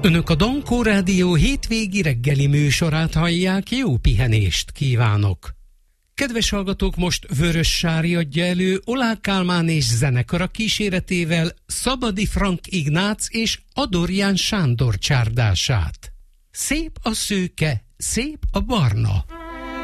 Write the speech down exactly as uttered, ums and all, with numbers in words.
Önök a Dankó Rádió hétvégi reggeli műsorát hallják, jó pihenést kívánok! Kedves hallgatók, most Vörös Sári adja elő Oláh Kálmán és zenekara kíséretével Szabadi Frank Ignác és Adorján Sándor csárdását. Szép a szőke, szép a barna.